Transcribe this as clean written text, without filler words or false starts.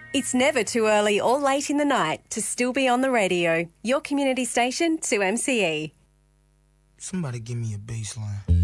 It's never too early or late in the night to still be on the radio. Your community station, 2MCE. Somebody give me a bass line.